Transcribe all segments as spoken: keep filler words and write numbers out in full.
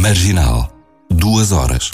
Marginal. Duas horas.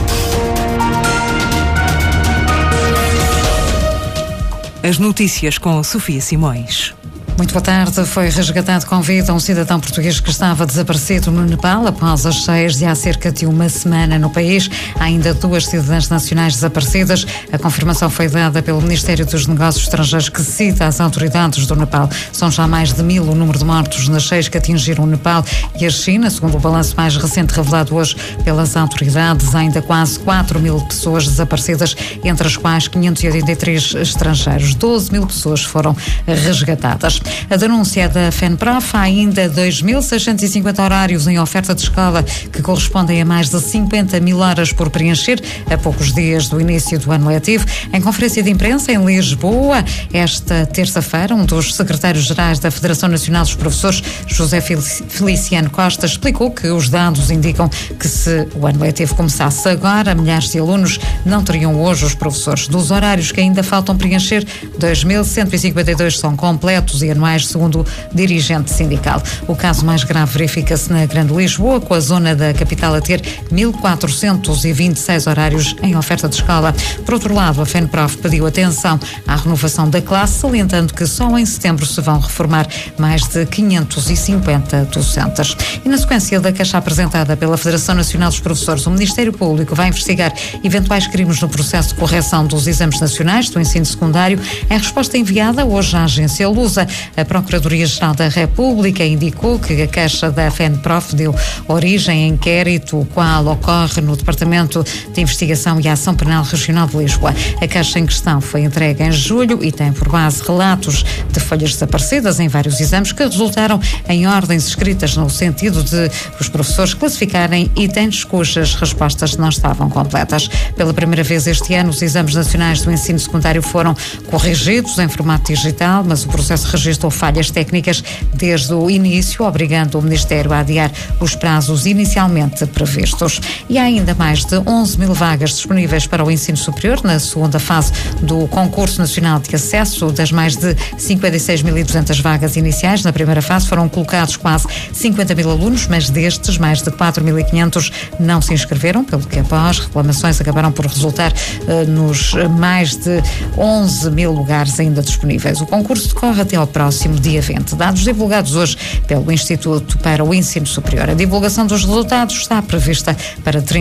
As notícias com Sofia Simões. Muito boa tarde. Foi resgatado com vida um cidadão português que estava desaparecido no Nepal após as cheias de há cerca de uma semana no país. Há ainda duas cidadãs nacionais desaparecidas. A confirmação foi dada pelo Ministério dos Negócios Estrangeiros, que cita as autoridades do Nepal. São já mais de mil o número de mortos nas cheias que atingiram o Nepal e a China. Segundo o balanço mais recente revelado hoje pelas autoridades, há ainda quase quatro mil pessoas desaparecidas, entre as quais quinhentos e oitenta e três estrangeiros. doze mil pessoas foram resgatadas. A denúncia da FENPROF: há ainda dois mil seiscentos e cinquenta horários em oferta de escola, que correspondem a mais de cinquenta mil horas por preencher, a poucos dias do início do ano letivo. Em conferência de imprensa em Lisboa, esta terça-feira, um dos secretários-gerais da Federação Nacional dos Professores, José Feliciano Costa, explicou que os dados indicam que, se o ano letivo começasse agora, milhares de alunos não teriam hoje os professores. Dos horários que ainda faltam preencher, dois mil cento e cinquenta e dois são completos e anuais, segundo o dirigente sindical. O caso mais grave verifica-se na Grande Lisboa, com a zona da capital a ter mil quatrocentos e vinte e seis horários em oferta de escola. Por outro lado, a FENPROF pediu atenção à renovação da classe, salientando que só em setembro se vão reformar mais de quinhentos e cinquenta docentes. E na sequência da queixa apresentada pela Federação Nacional dos Professores, o Ministério Público vai investigar eventuais crimes no processo de correção dos exames nacionais do ensino secundário. Em resposta enviada hoje à agência Lusa, a Procuradoria-Geral da República indicou que a queixa da FENPROF deu origem a inquérito, o qual ocorre no Departamento de Investigação e Ação Penal Regional de Lisboa. A queixa em questão foi entregue em julho e tem por base relatos de folhas desaparecidas em vários exames que resultaram em ordens escritas no sentido de os professores classificarem itens cujas respostas não estavam completas. Pela primeira vez este ano, os exames nacionais do ensino secundário foram corrigidos em formato digital, mas o processo registrou falhas técnicas desde o início, obrigando o Ministério a adiar os prazos inicialmente previstos. E há ainda mais de onze mil vagas disponíveis para o ensino superior na segunda fase do Concurso Nacional de Acesso. Das mais de cinquenta e seis mil e duzentas vagas iniciais na primeira fase, foram colocados quase cinquenta mil alunos, mas destes, mais de quatro mil e quinhentos não se inscreveram, pelo que após reclamações acabaram por resultar uh, nos mais de onze mil lugares ainda disponíveis. O concurso decorre até ao próximo dia vinte. Dados divulgados hoje pelo Instituto para o Ensino Superior. A divulgação dos resultados está prevista para trinta